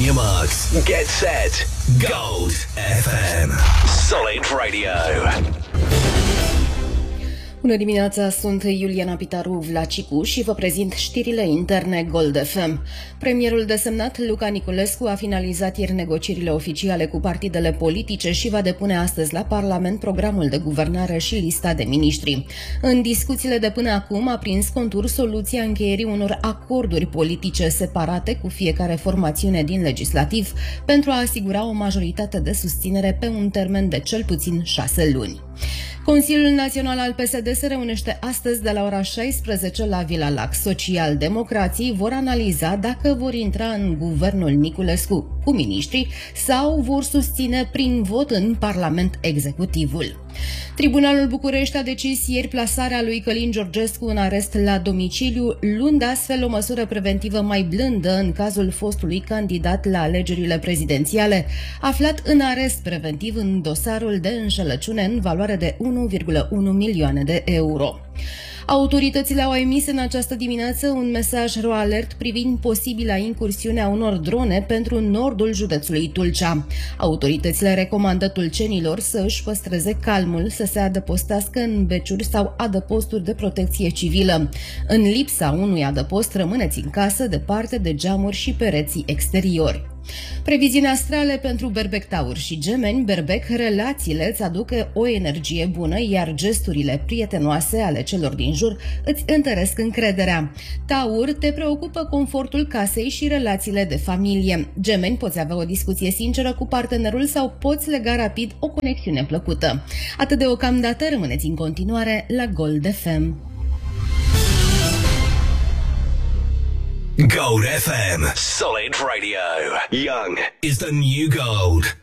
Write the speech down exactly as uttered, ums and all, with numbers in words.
your marks. Get set. Gold F M. Solid Radio. Bună dimineața, sunt Iuliana Pitaru Vlacicu și vă prezint știrile interne Gold F M. Premierul desemnat Luca Niculescu a finalizat ieri negocierile oficiale cu partidele politice și va depune astăzi la Parlament programul de guvernare și lista de miniștri. În discuțiile de până acum a prins contur soluția încheierii unor acorduri politice separate cu fiecare formațiune din legislativ pentru a asigura o majoritate de susținere pe un termen de cel puțin șase luni. Consiliul Național al P S D se reunește astăzi de la ora șaisprezece la Vila Lac. Social-democrații vor analiza dacă vor intra în guvernul Niculescu cu miniștri sau vor susține prin vot în Parlament executivul. Tribunalul București a decis ieri plasarea lui Călin Georgescu în arest la domiciliu, luând astfel o măsură preventivă mai blândă în cazul fostului candidat la alegerile prezidențiale, aflat în arest preventiv în dosarul de înșelăciune în valoare de unu virgulă unu milioane de euro. Autoritățile au emis în această dimineață un mesaj ro-alert privind posibila incursiune a unor drone pentru nordul județului Tulcea. Autoritățile recomandă tulcenilor să își păstreze calmul, să se adăpostească în beciuri sau adăposturi de protecție civilă. În lipsa unui adăpost, rămâneți în casă, departe de geamuri și pereții exteriori. Previziuni astrale pentru Berbec, Taur și Gemeni. Berbec, relațiile îți aduc o energie bună, iar gesturile prietenoase ale celor din jur îți întăresc încrederea. Taur, te preocupă confortul casei și relațiile de familie. Gemeni, poți avea o discuție sinceră cu partenerul sau poți lega rapid o conexiune plăcută. Atât deocamdată, rămâneți în continuare la Gold F M. Gold F M. Solid Radio. Young is the new gold.